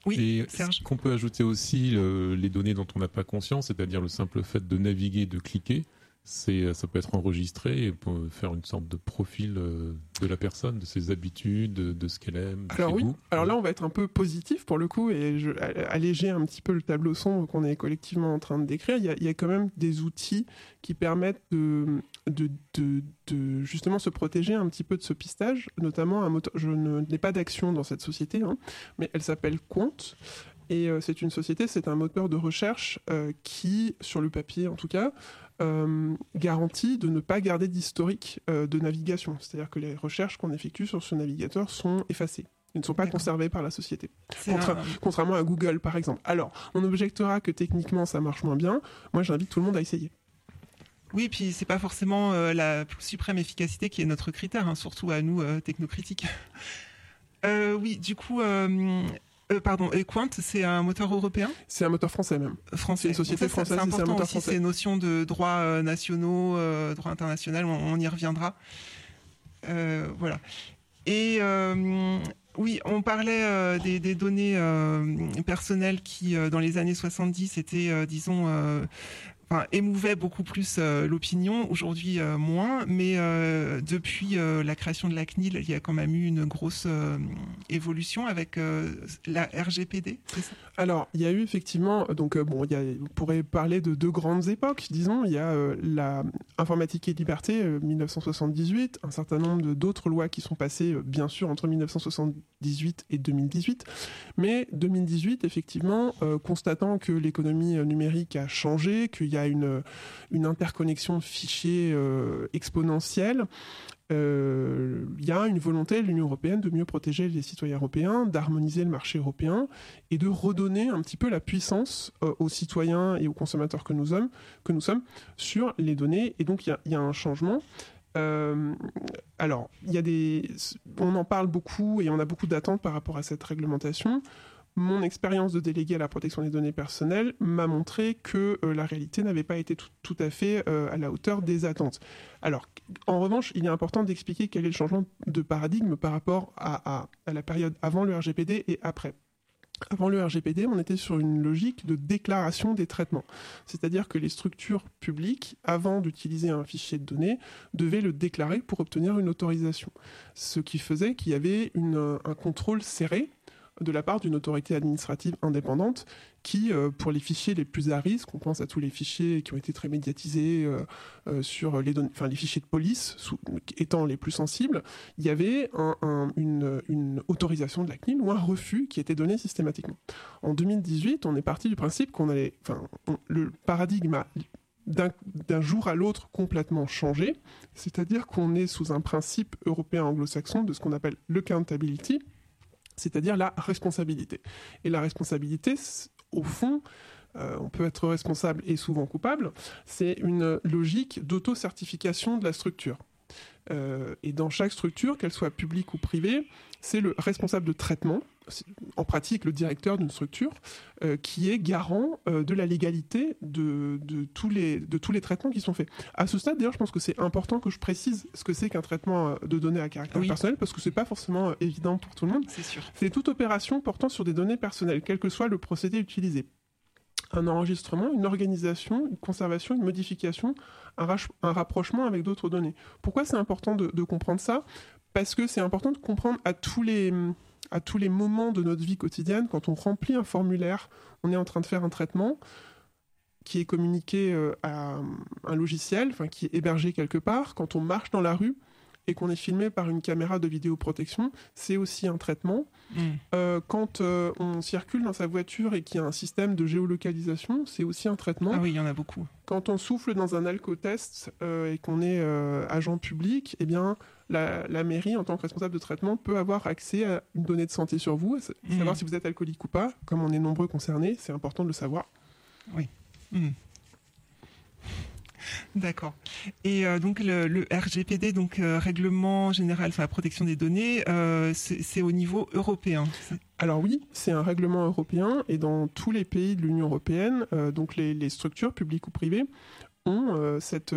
Oui, Et Serge. ce qu'on peut ajouter aussi les données dont on n'a pas conscience, c'est-à-dire le simple fait de naviguer, de cliquer, ça peut être enregistré et pour faire une sorte de profil de la personne, de ses habitudes, de ce qu'elle aime, de Alors ses oui, goûts. alors là on va être un peu positif pour le coup et alléger un petit peu le tableau sombre qu'on est collectivement en train de décrire. Il y a quand même des outils qui permettent de justement se protéger un petit peu de ce pistage, notamment un moteur. Je n'ai pas d'action dans cette société, hein, mais elle s'appelle Quant. Et c'est un moteur de recherche qui, sur le papier en tout cas, garantit de ne pas garder d'historique de navigation. C'est-à-dire que les recherches qu'on effectue sur ce navigateur sont effacées. Ils ne sont pas conservés par la société. Contrairement à Google, par exemple. Alors, on objectera que techniquement, ça marche moins bien. Moi, j'invite tout le monde à essayer. Oui, puis c'est pas forcément la suprême efficacité qui est notre critère, hein, surtout à nous, technocritiques. Oui, du coup... et Quant, c'est un moteur européen ? C'est un moteur français même. Français. C'est une société française. C'est important un moteur aussi français. ces notions de droits nationaux, droit international, on y reviendra. Voilà. Et oui, on parlait des données personnelles qui, dans les années 70, étaient, émouvaient beaucoup plus l'opinion, aujourd'hui moins, mais depuis la création de la CNIL, il y a quand même eu une grosse évolution avec la RGPD, c'est ça ? Alors, il y a eu effectivement, on pourrait parler de deux grandes époques, disons. Il y a la informatique et liberté, 1978, un certain nombre d'autres lois qui sont passées, bien sûr, entre 1978 et 2018. Mais 2018, effectivement, constatant que l'économie numérique a changé, qu'il y a une interconnexion de fichiers exponentielle, il y a une volonté de l'Union européenne de mieux protéger les citoyens européens, d'harmoniser le marché européen et de redonner un petit peu la puissance aux citoyens et aux consommateurs que nous sommes sur les données. Et donc il y a un changement. Alors, on en parle beaucoup et on a beaucoup d'attentes par rapport à cette réglementation. Mon expérience de délégué à la protection des données personnelles m'a montré que la réalité n'avait pas été tout à fait à la hauteur des attentes. Alors, en revanche, il est important d'expliquer quel est le changement de paradigme par rapport à la période avant le RGPD et après. Avant le RGPD, on était sur une logique de déclaration des traitements. C'est-à-dire que les structures publiques, avant d'utiliser un fichier de données, devaient le déclarer pour obtenir une autorisation. Ce qui faisait qu'il y avait un contrôle serré de la part d'une autorité administrative indépendante qui, pour les fichiers les plus à risque, on pense à tous les fichiers qui ont été très médiatisés sur les données, les fichiers de police étant les plus sensibles, il y avait une autorisation de la CNIL ou un refus qui était donné systématiquement. En 2018, on est parti du principe le paradigme a d'un jour à l'autre complètement changé, c'est-à-dire qu'on est sous un principe européen anglo-saxon de ce qu'on appelle l'accountability, c'est-à-dire la responsabilité. Et la responsabilité, au fond, on peut être responsable et souvent coupable, c'est une logique d'auto-certification de la structure. Et dans chaque structure, qu'elle soit publique ou privée, c'est le responsable de traitement, en pratique le directeur d'une structure, qui est garant de la légalité de tous les traitements qui sont faits. À ce stade, d'ailleurs, je pense que c'est important que je précise ce que c'est qu'un traitement de données à caractère personnel, parce que c'est pas forcément évident pour tout le monde. C'est sûr. C'est toute opération portant sur des données personnelles, quel que soit le procédé utilisé. Un enregistrement, une organisation, une conservation, une modification, un rapprochement avec d'autres données. Pourquoi c'est important de comprendre ça ? Parce que c'est important de comprendre à tous les moments de notre vie quotidienne, quand on remplit un formulaire, on est en train de faire un traitement qui est communiqué à un logiciel, qui est hébergé quelque part. Quand on marche dans la rue et qu'on est filmé par une caméra de vidéoprotection, c'est aussi un traitement. Quand on circule dans sa voiture et qu'il y a un système de géolocalisation, c'est aussi un traitement. Ah oui, il y en a beaucoup. Quand on souffle dans un alcotest et qu'on est agent public, eh bien, la mairie, en tant que responsable de traitement, peut avoir accès à une donnée de santé sur vous, savoir si vous êtes alcoolique ou pas. Comme on est nombreux concernés, c'est important de le savoir. Oui. D'accord. Et donc le RGPD, donc Règlement général, la protection des données, c'est au niveau européen. Alors oui, c'est un règlement européen et dans tous les pays de l'Union européenne, donc les structures publiques ou privées ont cette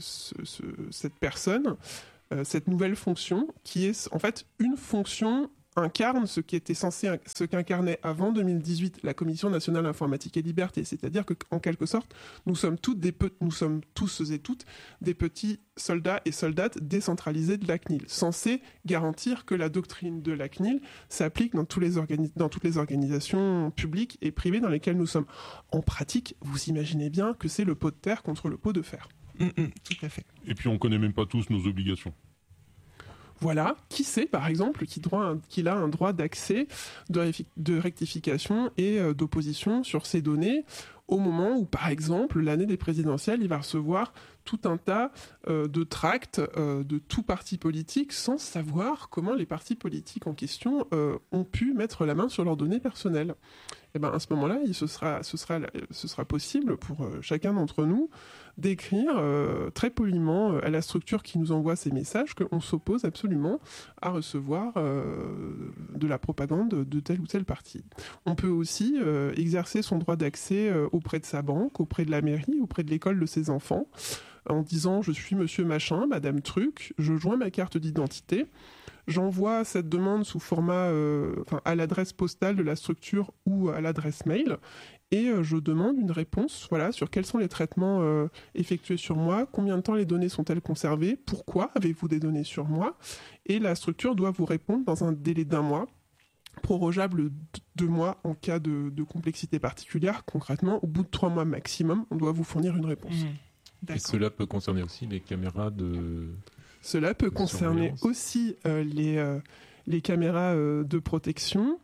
personne, cette nouvelle fonction qui est en fait une fonction incarne ce qu'incarnait avant 2018 la Commission nationale informatique et liberté, c'est-à-dire qu'en quelque sorte, nous sommes tous et toutes des petits soldats et soldates décentralisés de la CNIL, censés garantir que la doctrine de la CNIL s'applique dans toutes les organisations publiques et privées dans lesquelles nous sommes. En pratique, vous imaginez bien que c'est le pot de terre contre le pot de fer. Tout à fait. Et puis on connaît même pas tous nos obligations. Voilà, qui sait par exemple qu'il a un droit d'accès, de rectification et d'opposition sur ces données au moment où par exemple l'année des présidentielles il va recevoir tout un tas de tracts de tout parti politique sans savoir comment les partis politiques en question ont pu mettre la main sur leurs données personnelles. Et ben à ce moment-là, ce sera possible pour chacun d'entre nous d'écrire très poliment à la structure qui nous envoie ces messages qu'on s'oppose absolument à recevoir de la propagande de tel ou tel parti. On peut aussi exercer son droit d'accès auprès de sa banque, auprès de la mairie, auprès de l'école de ses enfants, en disant « je suis monsieur machin, madame truc, je joins ma carte d'identité ». J'envoie cette demande sous format à l'adresse postale de la structure ou à l'adresse mail et je demande une réponse sur quels sont les traitements effectués sur moi, combien de temps les données sont-elles conservées, pourquoi avez-vous des données sur moi, et la structure doit vous répondre dans un délai d'1 mois, prorogeable 2 mois en cas de complexité particulière. Concrètement, au bout de 3 mois maximum, on doit vous fournir une réponse. Et cela peut concerner aussi les caméras de... Cela peut concerner aussi les caméras de protection.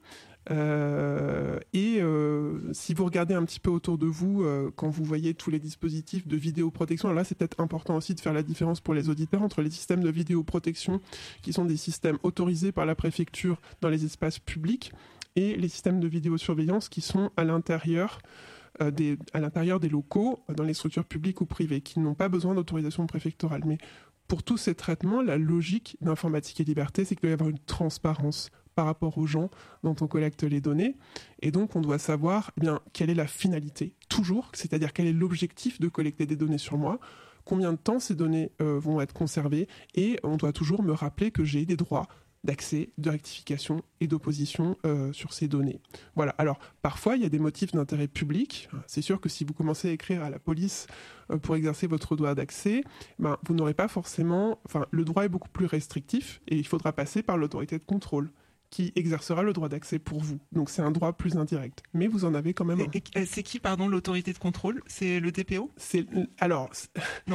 Si vous regardez un petit peu autour de vous, quand vous voyez tous les dispositifs de vidéoprotection, alors là c'est peut-être important aussi de faire la différence pour les auditeurs entre les systèmes de vidéoprotection qui sont des systèmes autorisés par la préfecture dans les espaces publics et les systèmes de vidéosurveillance qui sont à l'intérieur des locaux, dans les structures publiques ou privées, qui n'ont pas besoin d'autorisation préfectorale. Mais pour tous ces traitements, la logique d'Informatique et Liberté, c'est qu'il doit y avoir une transparence par rapport aux gens dont on collecte les données. Et donc, on doit savoir quelle est la finalité, toujours, c'est-à-dire quel est l'objectif de collecter des données sur moi, combien de temps ces données vont être conservées, et on doit toujours me rappeler que j'ai des droits d'accès, de rectification et d'opposition sur ces données. Voilà. Alors, parfois, il y a des motifs d'intérêt public. C'est sûr que si vous commencez à écrire à la police pour exercer votre droit d'accès, vous n'aurez pas forcément... le droit est beaucoup plus restrictif et il faudra passer par l'autorité de contrôle qui exercera le droit d'accès pour vous. Donc, c'est un droit plus indirect. Mais vous en avez quand même un. Et c'est qui, pardon, l'autorité de contrôle ? C'est le DPO ? Alors, non.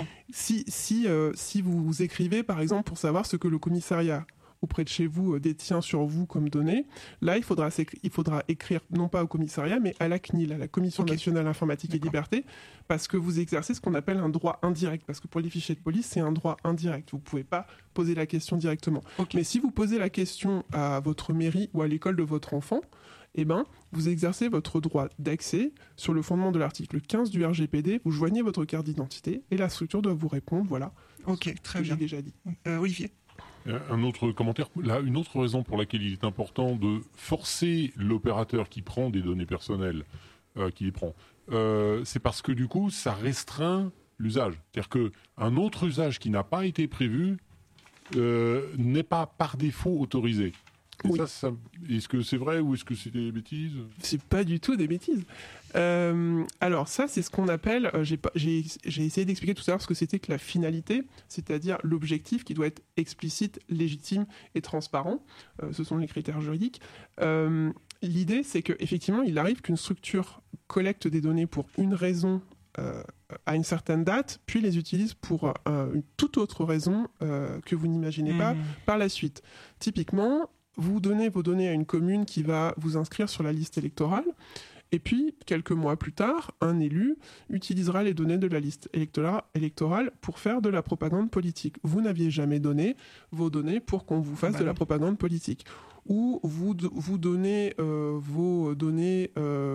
Si vous écrivez, par exemple, pour savoir ce que le commissariat auprès de chez vous détient sur vous comme données, là il faudra écrire non pas au commissariat mais à la CNIL, à la Commission nationale informatique et liberté, parce que vous exercez ce qu'on appelle un droit indirect, parce que pour les fichiers de police c'est un droit indirect, vous ne pouvez pas poser la question directement. Mais si vous posez la question à votre mairie ou à l'école de votre enfant, vous exercez votre droit d'accès sur le fondement de l'article 15 du RGPD, vous joignez votre carte d'identité et la structure doit vous répondre, voilà. Ok, très bien. J'ai déjà dit. Olivier ? Un autre commentaire, là, une autre raison pour laquelle il est important de forcer l'opérateur qui prend des données personnelles, qui les prend, c'est parce que du coup, ça restreint l'usage. C'est-à-dire qu'un autre usage qui n'a pas été prévu n'est pas par défaut autorisé. Et oui. Ça, est-ce que c'est vrai ou est-ce que c'est des bêtises ? C'est pas du tout des bêtises. Alors ça, c'est ce qu'on appelle, j'ai essayé d'expliquer tout à l'heure ce que c'était que la finalité, c'est-à-dire l'objectif qui doit être explicite, légitime et transparent. Ce sont les critères juridiques. L'idée, c'est qu'effectivement, il arrive qu'une structure collecte des données pour une raison à une certaine date, puis les utilise pour une toute autre raison que vous n'imaginez pas par la suite. Typiquement, vous donnez vos données à une commune qui va vous inscrire sur la liste électorale, et puis, quelques mois plus tard, un élu utilisera les données de la liste électorale pour faire de la propagande politique. Vous n'aviez jamais donné vos données pour qu'on vous fasse de la propagande politique. Ou vous donnez vos données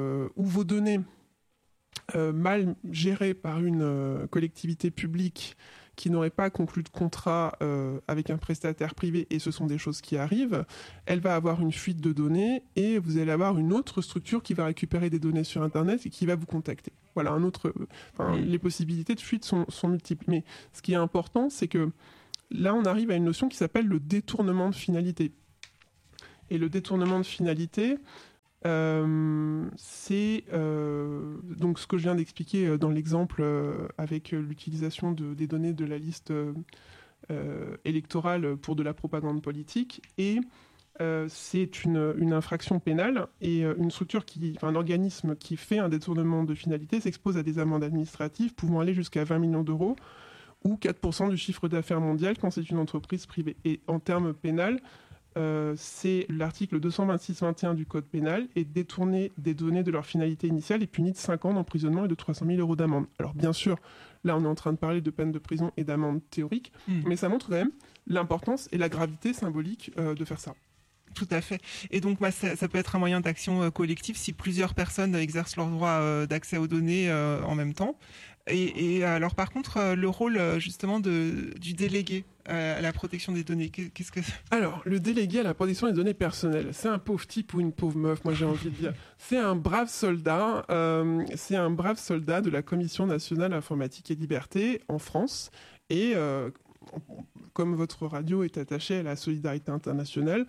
mal gérées par une collectivité publique qui n'aurait pas conclu de contrat avec un prestataire privé, et ce sont des choses qui arrivent, elle va avoir une fuite de données et vous allez avoir une autre structure qui va récupérer des données sur Internet et qui va vous contacter. Voilà, les possibilités de fuite sont multiples. Mais ce qui est important, c'est que là, on arrive à une notion qui s'appelle le détournement de finalité. Et le détournement de finalité, c'est donc ce que je viens d'expliquer dans l'exemple avec l'utilisation des données de la liste électorale pour de la propagande politique. Et c'est une infraction pénale et un organisme qui fait un détournement de finalité s'expose à des amendes administratives pouvant aller jusqu'à 20 millions d'euros ou 4% du chiffre d'affaires mondial quand c'est une entreprise privée. Et en termes pénal, c'est l'article 226-21 du Code pénal, et détourner des données de leur finalité initiale est puni de 5 ans d'emprisonnement et de 300 000 euros d'amende. Alors bien sûr, là on est en train de parler de peine de prison et d'amende théorique, mais ça montre quand même l'importance et la gravité symbolique de faire ça. Tout à fait. Et donc, ça peut être un moyen d'action collective si plusieurs personnes exercent leur droit d'accès aux données en même temps. Et alors, par contre, le rôle justement du délégué à la protection des données, qu'est-ce que c'est ? Alors, le délégué à la protection des données personnelles, c'est un pauvre type ou une pauvre meuf, moi j'ai envie de dire. C'est un brave soldat. C'est un brave soldat de la Commission nationale informatique et liberté en France. Et comme votre radio est attachée à la solidarité internationale,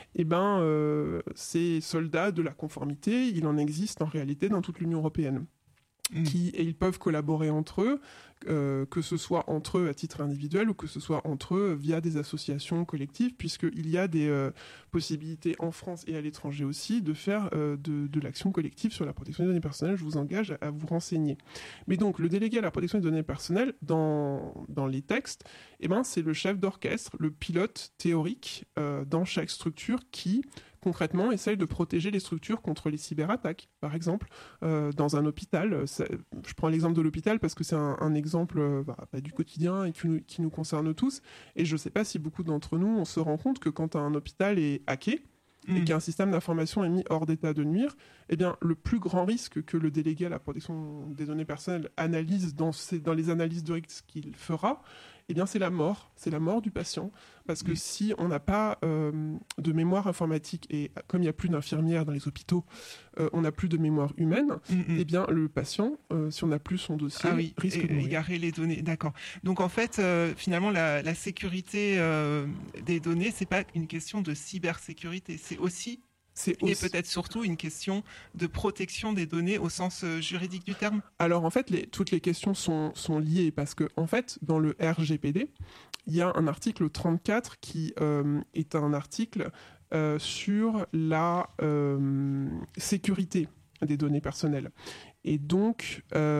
ces soldats de la conformité, il en existe en réalité dans toute l'Union européenne. Et ils peuvent collaborer entre eux, que ce soit entre eux à titre individuel ou que ce soit entre eux via des associations collectives, puisqu'il y a des possibilités en France et à l'étranger aussi de faire de l'action collective sur la protection des données personnelles. Je vous engage à vous renseigner. Mais donc, le délégué à la protection des données personnelles, dans les textes, c'est le chef d'orchestre, le pilote théorique dans chaque structure qui concrètement essaye de protéger les structures contre les cyberattaques. Par exemple, dans un hôpital, je prends l'exemple de l'hôpital parce que c'est un exemple du quotidien et qui nous concerne tous. Et je ne sais pas si beaucoup d'entre nous, on se rend compte que quand un hôpital est hacké et qu'un système d'information est mis hors d'état de nuire, le plus grand risque que le délégué à la protection des données personnelles analyse dans les analyses de risque qu'il fera, c'est la mort. C'est la mort du patient. Parce que si on n'a pas de mémoire informatique, et comme il n'y a plus d'infirmières dans les hôpitaux, on n'a plus de mémoire humaine, le patient, si on n'a plus son dossier, risque de mourir. Égarer les données, d'accord. Donc en fait, finalement, la sécurité des données, c'est pas une question de cybersécurité, c'est aussi et peut-être surtout une question de protection des données au sens juridique du terme. Alors en fait, toutes les questions sont liées parce que en fait, dans le RGPD, il y a un article 34 qui est un article sur la sécurité des données personnelles. Et donc,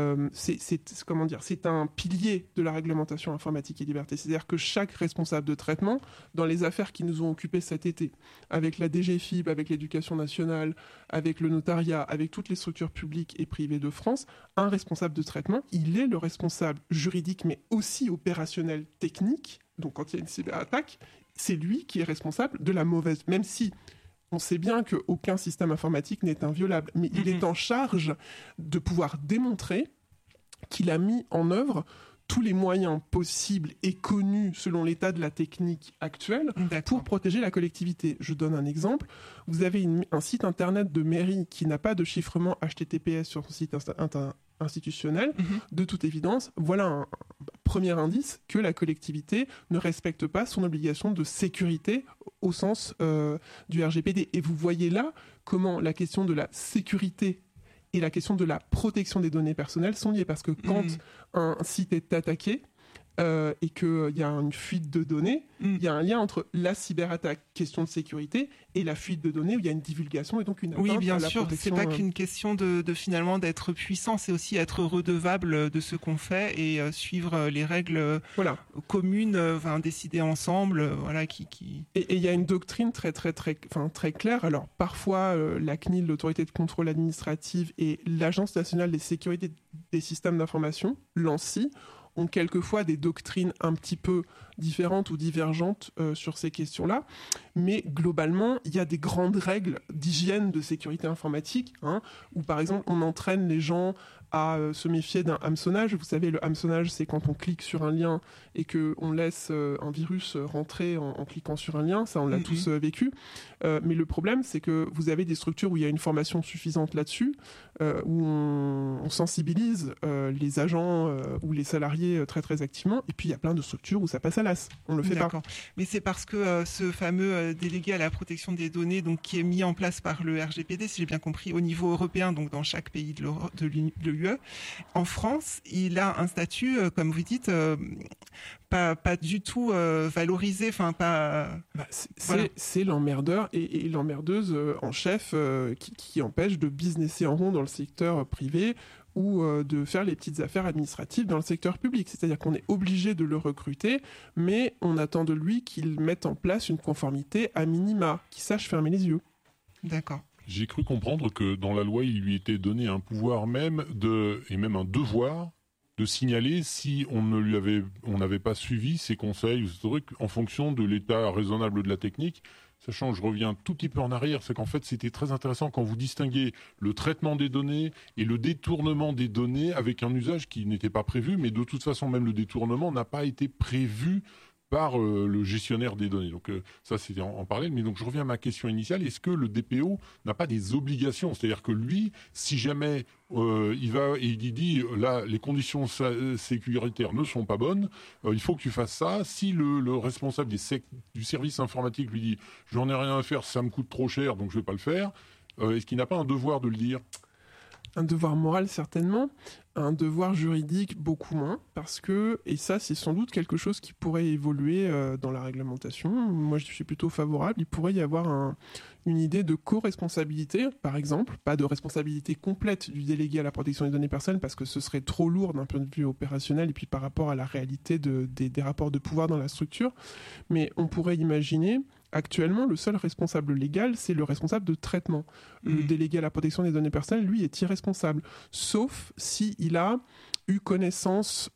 c'est un pilier de la réglementation informatique et liberté. C'est-à-dire que chaque responsable de traitement, dans les affaires qui nous ont occupés cet été, avec la DGFiP, avec l'éducation nationale, avec le notariat, avec toutes les structures publiques et privées de France, un responsable de traitement, il est le responsable juridique, mais aussi opérationnel technique. Donc, quand il y a une cyberattaque, c'est lui qui est responsable de la mauvaise, même si on sait bien qu'aucun système informatique n'est inviolable, mais il est en charge de pouvoir démontrer qu'il a mis en œuvre tous les moyens possibles et connus selon l'état de la technique actuelle pour protéger la collectivité. Je donne un exemple. Vous avez un site internet de mairie qui n'a pas de chiffrement HTTPS sur son site institutionnel. De toute évidence, voilà un premier indice que la collectivité ne respecte pas son obligation de sécurité au sens du RGPD. Et vous voyez là comment la question de la sécurité et la question de la protection des données personnelles sont liées. Parce que quand un site est attaqué et qu'il y a une fuite de données, il y a un lien entre la cyberattaque, question de sécurité, et la fuite de données où il y a une divulgation et donc une atteinte à la protection. Oui, bien sûr, c'est pas qu'une question de finalement d'être puissant, c'est aussi être redevable de ce qu'on fait et suivre les règles communes, décidées ensemble, Et il y a une doctrine très claire. Alors parfois, la CNIL, l'autorité de contrôle administrative, et l'Agence nationale des sécurités des systèmes d'information, l'ANSSI, ont quelquefois des doctrines un petit peu différentes ou divergentes sur ces questions-là. Mais globalement, il y a des grandes règles d'hygiène de sécurité informatique, où par exemple, on entraîne les gens à se méfier d'un hameçonnage. Vous savez, le hameçonnage, c'est quand on clique sur un lien et qu'on laisse un virus rentrer en cliquant sur un lien. Ça, on l'a tous vécu. Mais le problème, c'est que vous avez des structures où il y a une formation suffisante là-dessus, où on sensibilise les agents ou les salariés très très activement. Et puis, il y a plein de structures où ça passe à l'as. On le fait pas. Mais c'est parce que ce fameux délégué à la protection des données, donc qui est mis en place par le RGPD, si j'ai bien compris, au niveau européen, donc dans chaque pays de l'UE. En France, il a un statut, comme vous dites, pas du tout valorisé, enfin pas. C'est l'emmerdeur et l'emmerdeuse en chef qui empêche de businesser en rond dans le secteur privé ou de faire les petites affaires administratives dans le secteur public. C'est-à-dire qu'on est obligé de le recruter, mais on attend de lui qu'il mette en place une conformité à minima, qu'il sache fermer les yeux. D'accord. J'ai cru comprendre que dans la loi, il lui était donné un pouvoir même et même un devoir de signaler si on n'avait pas suivi ses conseils ou ces trucs en fonction de l'état raisonnable de la technique. Sachant, je reviens tout petit peu en arrière, c'est qu'en fait, c'était très intéressant quand vous distinguez le traitement des données et le détournement des données avec un usage qui n'était pas prévu, mais de toute façon, même le détournement n'a pas été prévu par le gestionnaire des données. Donc ça, c'était en parallèle. Mais donc, je reviens à ma question initiale. Est-ce que le DPO n'a pas des obligations ? C'est-à-dire que lui, si jamais il va et il dit là, les conditions sécuritaires ne sont pas bonnes, il faut que tu fasses ça. Si le responsable du service informatique lui dit j'en ai rien à faire, ça me coûte trop cher, donc je vais pas le faire, est-ce qu'il n'a pas un devoir de le dire ? Un devoir moral, certainement. Un devoir juridique, beaucoup moins. Parce que, et ça, c'est sans doute quelque chose qui pourrait évoluer dans la réglementation. Moi, je suis plutôt favorable. Il pourrait y avoir une idée de co-responsabilité, par exemple. Pas de responsabilité complète du délégué à la protection des données personnelles, parce que ce serait trop lourd d'un point de vue opérationnel et puis par rapport à la réalité des rapports de pouvoir dans la structure. Mais on pourrait imaginer. Actuellement, le seul responsable légal, c'est le responsable de traitement. Le délégué à la protection des données personnelles, lui, est irresponsable. Sauf s'il a eu connaissance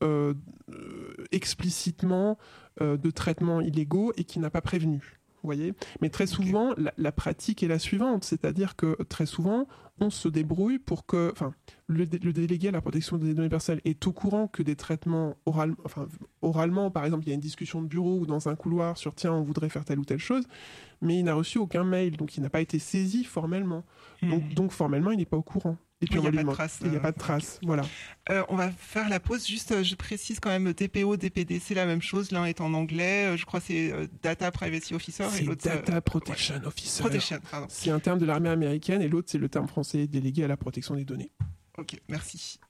explicitement de traitements illégaux et qui n'a pas prévenu. Vous voyez ? Mais très souvent, la pratique est la suivante. C'est-à-dire que très souvent, on se débrouille pour que... Enfin, le délégué à la protection des données personnelles est au courant que des traitements oralement, par exemple, il y a une discussion de bureau ou dans un couloir sur « tiens, on voudrait faire telle ou telle chose », mais il n'a reçu aucun mail, donc il n'a pas été saisi formellement. Donc formellement, il n'est pas au courant. Et puis il n'y a pas de trace. Il n'y a pas de trace, voilà. On va faire la pause. Juste, je précise quand même, DPO, DPD, c'est la même chose. L'un est en anglais. Je crois que c'est Data Privacy Officer. C'est et l'autre, Data Protection Officer. Protection, pardon. C'est un terme de l'armée américaine et l'autre, c'est le terme français délégué à la protection des données. Ok, merci.